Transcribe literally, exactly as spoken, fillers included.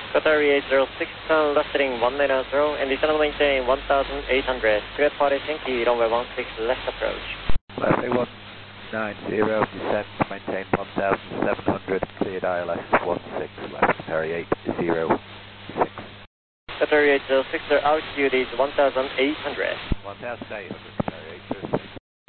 Qatari eight zero six, left heading one nine zero, and descend maintain one thousand eight hundred. Good party, thank you, runway one six, left approach. Left one nine zero, descend maintain one thousand seven hundred, cleared I L S one six, left Qatari eight zero six. Qatari eight zero six, their altitude is one thousand eight hundred. one thousand eight hundred, Qatari eight zero six.